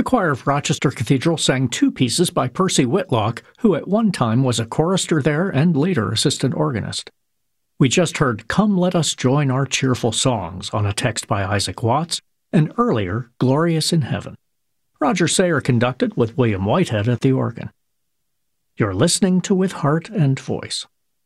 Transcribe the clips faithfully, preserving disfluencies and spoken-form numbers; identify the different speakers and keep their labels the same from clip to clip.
Speaker 1: choir of Rochester Cathedral sang two pieces by Percy Whitlock, who at one time was a chorister there and later assistant organist. We just heard Come Let Us Join Our Cheerful Songs on a text by Isaac Watts, and earlier, Glorious in Heaven. Roger Sayer conducted with William Whitehead at the organ. You're listening to With Heart and Voice.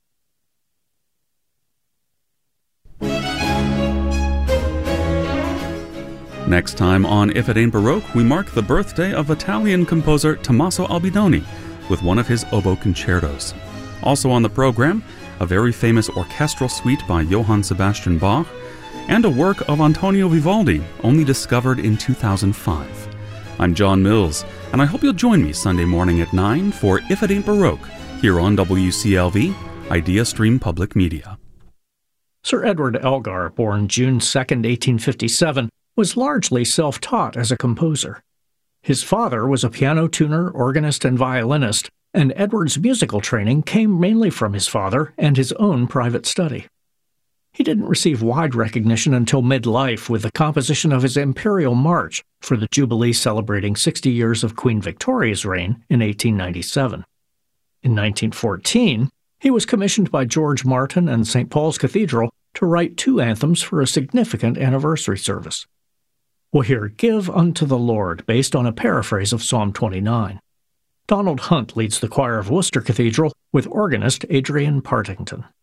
Speaker 2: Next time on If It Ain't Baroque, we mark the birthday of Italian composer Tommaso Albinoni with one of his oboe concertos. Also on the program, a very famous orchestral suite by Johann Sebastian Bach, and a work of Antonio Vivaldi, only discovered in two thousand five. I'm John Mills, and I hope you'll join me Sunday morning at nine for If It Ain't Baroque, here on W C L V, Idea Stream Public Media.
Speaker 1: Sir Edward Elgar, born June second, eighteen fifty-seven, was largely self-taught as a composer. His father was a piano tuner, organist, and violinist, and Edward's musical training came mainly from his father and his own private study. He didn't receive wide recognition until midlife with the composition of his Imperial March for the Jubilee celebrating sixty years of Queen Victoria's reign in eighteen ninety-seven. In nineteen fourteen, he was commissioned by George Martin and Saint Paul's Cathedral to write two anthems for a significant anniversary service. We'll hear Give Unto the Lord, based on a paraphrase of Psalm twenty-nine. Donald Hunt leads the choir of Worcester Cathedral with organist Adrian Partington.